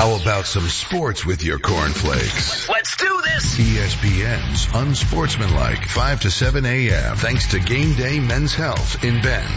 How about some sports with your cornflakes? Let's do this! ESPN's Unsportsmanlike, 5 to 7 a.m. Thanks to Game Day Men's Health in Bend.